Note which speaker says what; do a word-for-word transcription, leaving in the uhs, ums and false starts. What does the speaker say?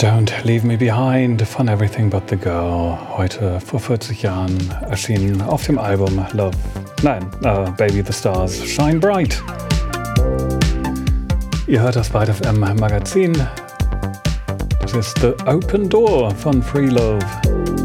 Speaker 1: Don't Leave Me Behind von Everything But The Girl, heute vor vierzig Jahren erschienen auf dem Album Love, nein, uh, Baby the Stars Shine Bright. Ihr hört das Byte F M Magazin, das ist The Open Door von Free Love.